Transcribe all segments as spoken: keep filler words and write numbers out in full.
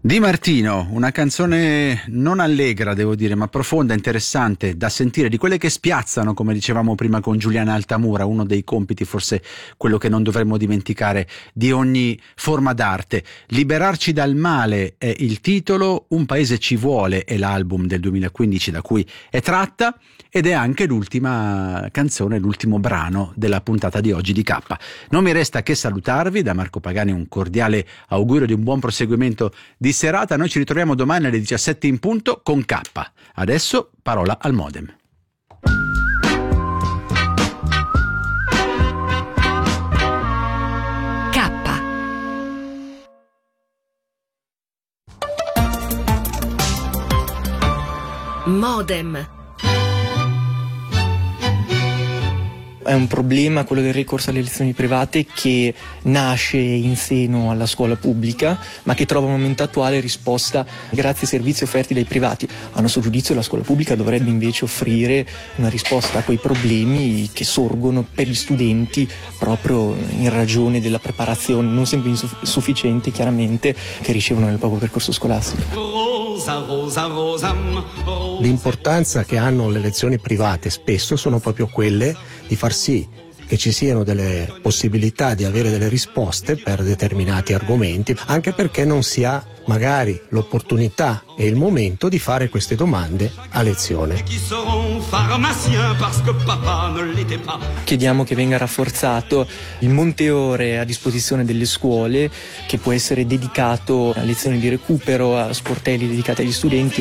Di Martino, una canzone non allegra, devo dire, ma profonda, interessante da sentire, di quelle che spiazzano, come dicevamo prima con Giuliana Altamura, uno dei compiti, forse quello che non dovremmo dimenticare, di ogni forma d'arte. Liberarci dal male è il titolo, Un paese ci vuole è l'album del duemilaquindici da cui è tratta, ed è anche l'ultima canzone, l'ultimo brano della puntata di oggi di K. Non mi resta che salutarvi, da Marco Pagani un cordiale augurio di un buon proseguimento di serata. Noi ci ritroviamo domani alle diciassette in punto con K. Adesso parola al modem. K. Modem. È un problema quello del ricorso alle lezioni private che nasce in seno alla scuola pubblica, ma che trova al momento attuale risposta grazie ai servizi offerti dai privati. A nostro giudizio la scuola pubblica dovrebbe invece offrire una risposta a quei problemi che sorgono per gli studenti proprio in ragione della preparazione non sempre insufficiente, chiaramente, che ricevono nel proprio percorso scolastico. L'importanza che hanno le lezioni private spesso sono proprio quelle di far sì che ci siano delle possibilità di avere delle risposte per determinati argomenti, anche perché non si ha magari l'opportunità e il momento di fare queste domande a lezione. Chiediamo che venga rafforzato il monte ore a disposizione delle scuole, che può essere dedicato a lezioni di recupero, a sportelli dedicati agli studenti.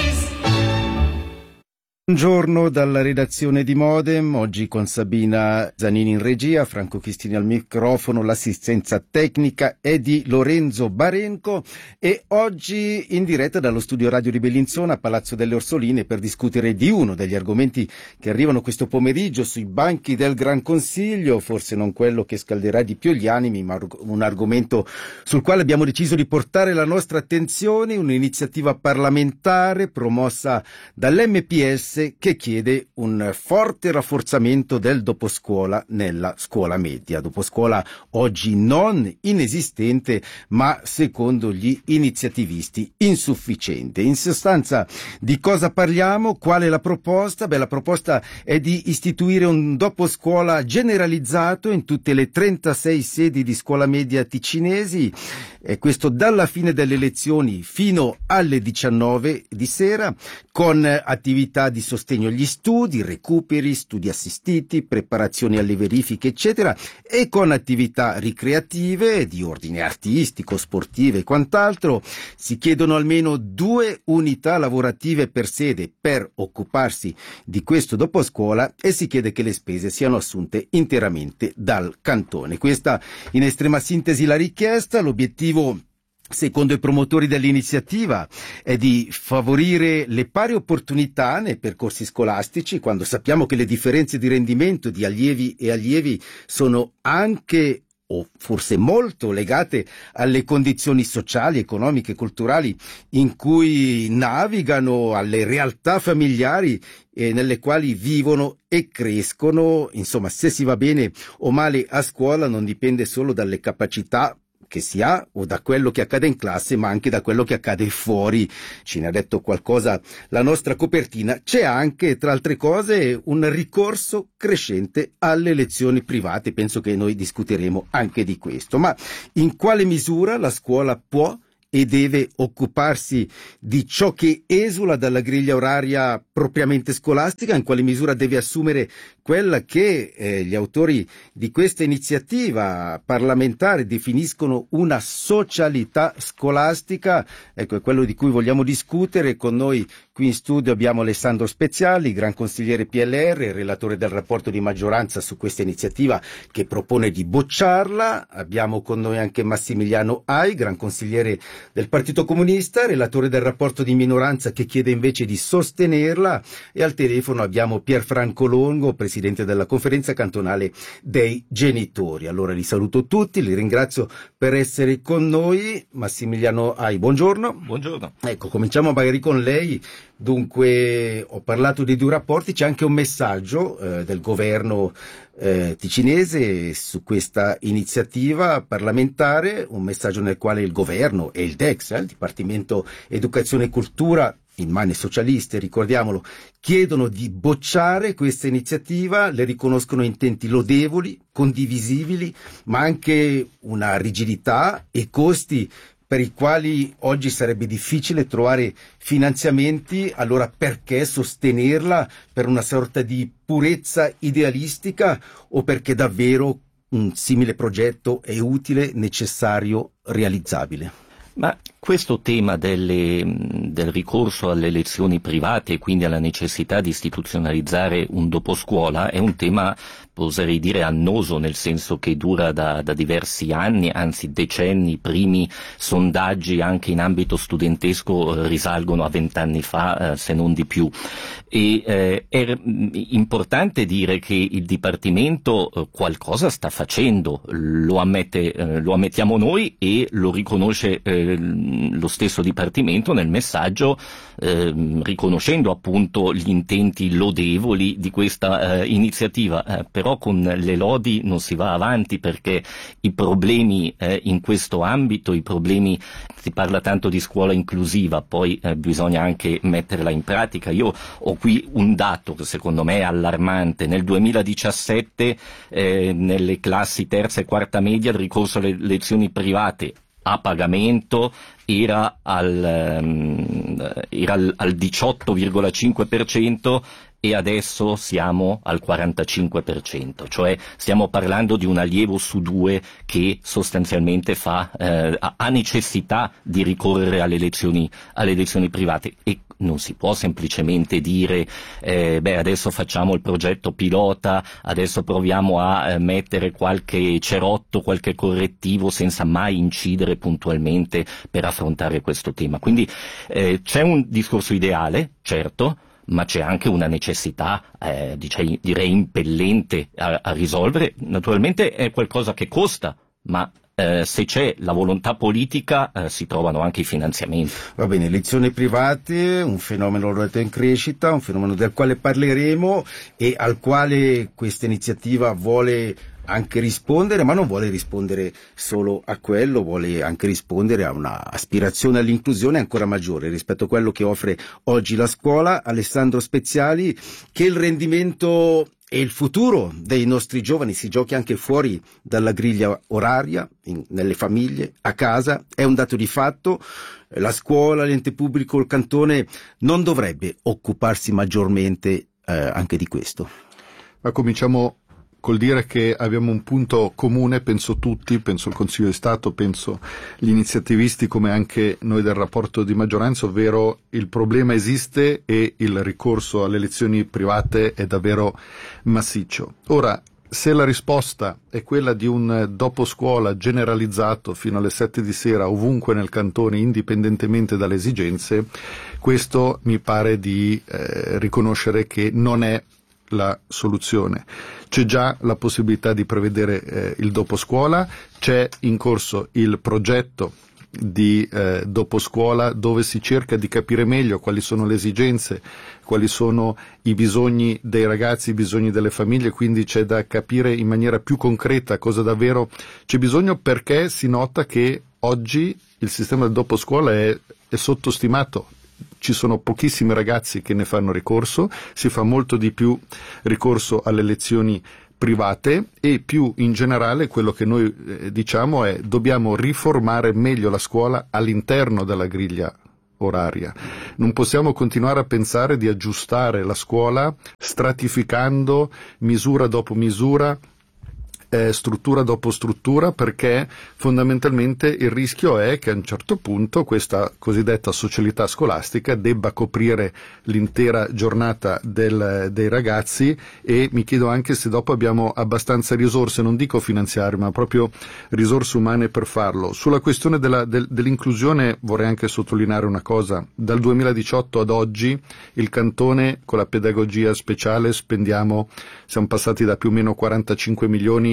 Buongiorno dalla redazione di Modem, oggi con Sabina Zanini in regia, Franco Chistini al microfono, l'assistenza tecnica è di Lorenzo Barenco e oggi in diretta dallo studio radio di Bellinzona a Palazzo delle Orsoline per discutere di uno degli argomenti che arrivano questo pomeriggio sui banchi del Gran Consiglio, forse non quello che scalderà di più gli animi, ma un argomento sul quale abbiamo deciso di portare la nostra attenzione, un'iniziativa parlamentare promossa dall'M P S che chiede un forte rafforzamento del doposcuola nella scuola media. Doposcuola oggi non inesistente, ma secondo gli iniziativisti insufficiente. In sostanza, di cosa parliamo? Qual è la proposta? Beh, la proposta è di istituire un doposcuola generalizzato in tutte le trentasei sedi di scuola media ticinesi, e questo dalla fine delle lezioni fino alle diciannove di sera, con attività di sostegno agli studi, recuperi, studi assistiti, preparazioni alle verifiche, eccetera, e con attività ricreative di ordine artistico, sportive e quant'altro. Si chiedono almeno due unità lavorative per sede per occuparsi di questo doposcuola e si chiede che le spese siano assunte interamente dal cantone. Questa in estrema sintesi la richiesta. L'obiettivo, secondo i promotori dell'iniziativa, è di favorire le pari opportunità nei percorsi scolastici, quando sappiamo che le differenze di rendimento di allievi e allievi sono anche o forse molto legate alle condizioni sociali, economiche, culturali in cui navigano, alle realtà familiari eh, nelle quali vivono e crescono. Insomma, se si va bene o male a scuola non dipende solo dalle capacità che si ha o da quello che accade in classe, ma anche da quello che accade fuori. Ce ne ha detto qualcosa la nostra copertina. C'è anche, tra altre cose, un ricorso crescente alle lezioni private. Penso che noi discuteremo anche di questo. Ma in quale misura la scuola può e deve occuparsi di ciò che esula dalla griglia oraria propriamente scolastica? In quale misura deve assumere quella che eh, gli autori di questa iniziativa parlamentare definiscono una socialità scolastica? Ecco, è quello di cui vogliamo discutere. Con noi qui in studio abbiamo Alessandro Speziali, gran consigliere P L R, relatore del rapporto di maggioranza su questa iniziativa che propone di bocciarla. Abbiamo con noi anche Massimiliano Ai, gran consigliere del Partito Comunista, relatore del rapporto di minoranza che chiede invece di sostenerla, e al telefono abbiamo Pierfranco Longo, presidente della conferenza cantonale dei genitori. Allora li saluto tutti, li ringrazio per essere con noi. Massimiliano Ai, buongiorno. Buongiorno. Ecco, cominciamo magari con lei. Dunque ho parlato dei due rapporti, c'è anche un messaggio eh, del governo eh, ticinese su questa iniziativa parlamentare, un messaggio nel quale il governo e il D E X, eh, il Dipartimento Educazione e Cultura, in mani socialiste, ricordiamolo, chiedono di bocciare questa iniziativa, le riconoscono intenti lodevoli, condivisibili, ma anche una rigidità e costi per i quali oggi sarebbe difficile trovare finanziamenti. Allora perché sostenerla per una sorta di purezza idealistica, o perché davvero un simile progetto è utile, necessario, realizzabile? Ma questo tema delle, del ricorso alle lezioni private e quindi alla necessità di istituzionalizzare un doposcuola è un tema, oserei dire, annoso, nel senso che dura da, da diversi anni, anzi decenni. I primi sondaggi anche in ambito studentesco risalgono a vent'anni fa, eh, se non di più. E eh, è importante dire che il Dipartimento eh, qualcosa sta facendo, lo ammette, eh, lo ammettiamo noi e lo riconosce eh, lo stesso Dipartimento nel messaggio, eh, riconoscendo appunto gli intenti lodevoli di questa eh, iniziativa, eh, però con le lodi non si va avanti, perché i problemi eh, in questo ambito, i problemi, si parla tanto di scuola inclusiva, poi eh, bisogna anche metterla in pratica. Io ho qui un dato che secondo me è allarmante: nel duemiladiciassette eh, nelle classi terza e quarta media il ricorso alle lezioni private a pagamento era al, um, era al, al diciotto virgola cinque per cento e adesso siamo al quarantacinque per cento, cioè stiamo parlando di un allievo su due che sostanzialmente fa, eh, ha necessità di ricorrere alle lezioni, alle lezioni private. E non si può semplicemente dire eh, beh adesso facciamo il progetto pilota, adesso proviamo a eh, mettere qualche cerotto, qualche correttivo, senza mai incidere puntualmente per affrontare questo tema. Quindi eh, c'è un discorso ideale, certo, ma c'è anche una necessità, eh, direi, direi impellente a, a risolvere. Naturalmente è qualcosa che costa, ma Eh, se c'è la volontà politica eh, si trovano anche i finanziamenti. Va bene, lezioni private, un fenomeno in crescita, un fenomeno del quale parleremo e al quale questa iniziativa vuole anche rispondere, ma non vuole rispondere solo a quello, vuole anche rispondere a una aspirazione all'inclusione ancora maggiore rispetto a quello che offre oggi la scuola. Alessandro Speziali, che il rendimento e il futuro dei nostri giovani si giochi anche fuori dalla griglia oraria, in, nelle famiglie, a casa, è un dato di fatto. La scuola, l'ente pubblico, il cantone non dovrebbe occuparsi maggiormente eh, anche di questo? Ma cominciamo col dire che abbiamo un punto comune, penso tutti, penso il Consiglio di Stato, penso gli iniziativisti come anche noi del rapporto di maggioranza, ovvero il problema esiste e il ricorso alle lezioni private è davvero massiccio. Ora, se la risposta è quella di un doposcuola generalizzato fino alle sette di sera ovunque nel cantone, indipendentemente dalle esigenze, questo mi pare di eh, riconoscere che non è la soluzione. C'è già la possibilità di prevedere eh, il doposcuola, c'è in corso il progetto di eh, doposcuola dove si cerca di capire meglio quali sono le esigenze, quali sono i bisogni dei ragazzi, i bisogni delle famiglie, quindi c'è da capire in maniera più concreta cosa davvero c'è bisogno, perché si nota che oggi il sistema del doposcuola è, è sottostimato. Ci sono pochissimi ragazzi che ne fanno ricorso, si fa molto di più ricorso alle lezioni private e più in generale quello che noi eh, diciamo è dobbiamo riformare meglio la scuola all'interno della griglia oraria. Non possiamo continuare a pensare di aggiustare la scuola stratificando misura dopo misura, Eh, struttura dopo struttura, perché fondamentalmente il rischio è che a un certo punto questa cosiddetta socialità scolastica debba coprire l'intera giornata del, dei ragazzi, e mi chiedo anche se dopo abbiamo abbastanza risorse, non dico finanziarie, ma proprio risorse umane per farlo. Sulla questione della, del, dell'inclusione vorrei anche sottolineare una cosa: dal duemiladiciotto ad oggi il cantone con la pedagogia speciale spendiamo, siamo passati da più o meno quarantacinque milioni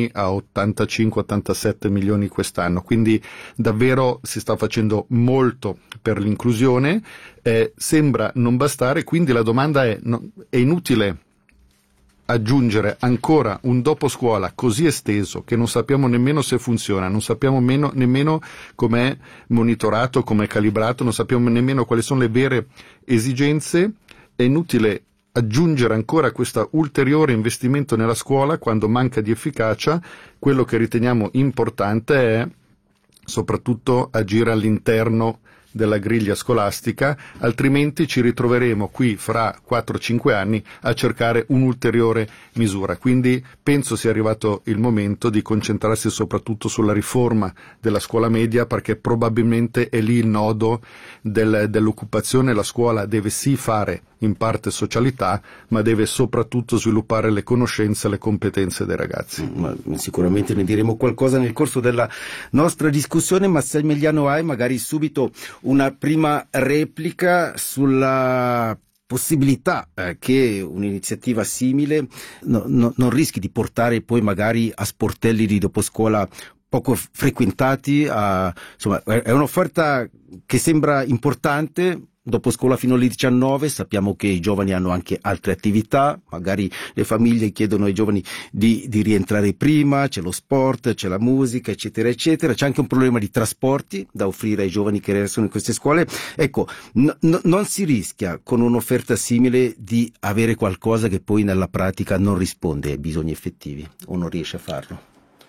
a ottantacinque ottantasette milioni quest'anno, quindi davvero si sta facendo molto per l'inclusione, eh, sembra non bastare, quindi la domanda è, no, è inutile aggiungere ancora un dopo scuola così esteso che non sappiamo nemmeno se funziona, non sappiamo meno, nemmeno com'è monitorato, com'è calibrato, non sappiamo nemmeno quali sono le vere esigenze. È inutile aggiungere ancora questo ulteriore investimento nella scuola quando manca di efficacia. Quello che riteniamo importante è soprattutto agire all'interno della griglia scolastica, altrimenti ci ritroveremo qui fra quattro cinque anni a cercare un'ulteriore misura. Quindi penso sia arrivato il momento di concentrarsi soprattutto sulla riforma della scuola media, perché probabilmente è lì il nodo del, dell'occupazione. La scuola deve sì fare in parte socialità, ma deve soprattutto sviluppare le conoscenze e le competenze dei ragazzi. Ma sicuramente ne diremo qualcosa nel corso della nostra discussione. Massimiliano Ai, magari subito una prima replica sulla possibilità eh, che un'iniziativa simile no, no, non rischi di portare poi magari a sportelli di doposcuola poco frequentati. A, insomma, è un'offerta che sembra importante. Dopo scuola fino alle diciannove sappiamo che i giovani hanno anche altre attività, magari le famiglie chiedono ai giovani di, di rientrare prima, c'è lo sport, c'è la musica, eccetera, eccetera. C'è anche un problema di trasporti da offrire ai giovani che restano in queste scuole. Ecco, n- n- non si rischia con un'offerta simile di avere qualcosa che poi nella pratica non risponde ai bisogni effettivi o non riesce a farlo?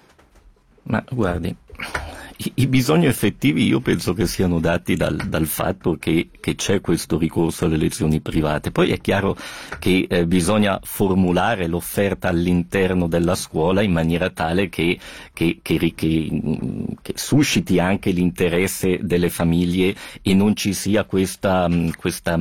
Ma guardi, i, i bisogni effettivi io penso che siano dati dal, dal fatto che, che c'è questo ricorso alle lezioni private. Poi è chiaro che eh, bisogna formulare l'offerta all'interno della scuola in maniera tale che, che, che, che, che susciti anche l'interesse delle famiglie e non ci sia questa, questa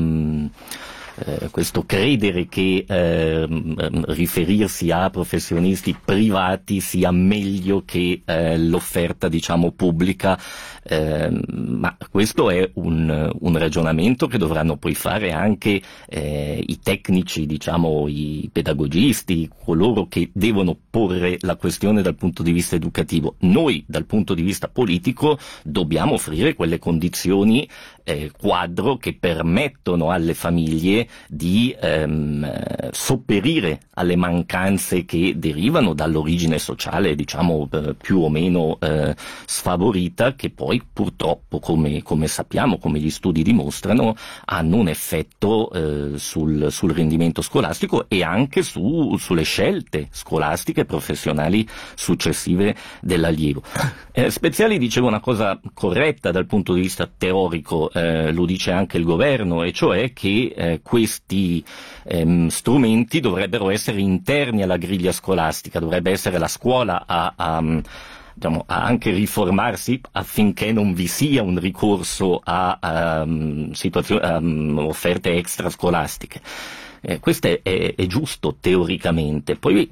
Eh, questo credere che eh, riferirsi a professionisti privati sia meglio che eh, l'offerta, diciamo, pubblica, eh, ma questo è un, un ragionamento che dovranno poi fare anche eh, i tecnici, diciamo, i pedagogisti, coloro che devono porre la questione dal punto di vista educativo. Noi, dal punto di vista politico, dobbiamo offrire quelle condizioni eh, quadro che permettono alle famiglie di ehm, sopperire alle mancanze che derivano dall'origine sociale, diciamo, eh, più o meno eh, sfavorita, che poi purtroppo, come, come sappiamo, come gli studi dimostrano, hanno un effetto eh, sul, sul rendimento scolastico e anche su, sulle scelte scolastiche e professionali successive dell'allievo. Eh, Speziali diceva una cosa corretta dal punto di vista teorico, eh, lo dice anche il governo, e cioè che eh, questi ehm, strumenti dovrebbero essere interni alla griglia scolastica, dovrebbe essere la scuola a, a, diciamo, a anche riformarsi affinché non vi sia un ricorso a, a, um, situazioni, a um, offerte extrascolastiche. Eh, questo è, è, è giusto teoricamente, poi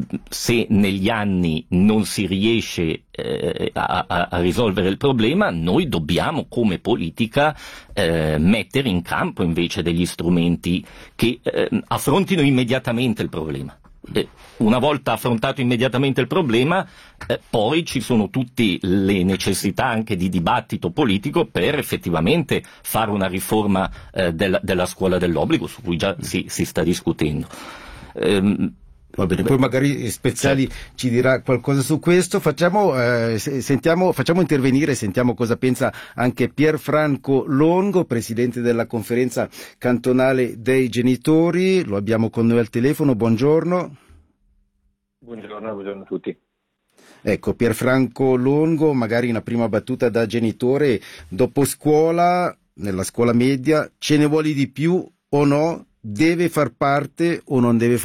se negli anni non si riesce eh, a, a, a risolvere il problema, noi dobbiamo come politica eh, mettere in campo invece degli strumenti che eh, affrontino immediatamente il problema. Eh, una volta affrontato immediatamente il problema, eh, poi ci sono tutte le necessità anche di dibattito politico per effettivamente fare una riforma eh, della, della scuola dell'obbligo, su cui già si, si sta discutendo. Ehm, Va bene, poi magari Speziali ci dirà qualcosa su questo. Facciamo, eh, sentiamo, facciamo intervenire, sentiamo cosa pensa anche Pierfranco Longo, presidente della conferenza cantonale dei genitori. Lo abbiamo con noi al telefono. Buongiorno. Buongiorno, buongiorno a tutti. Ecco, Pierfranco Longo, magari una prima battuta da genitore: dopo scuola, nella scuola media, ce ne vuole di più o no? Deve far parte o non deve far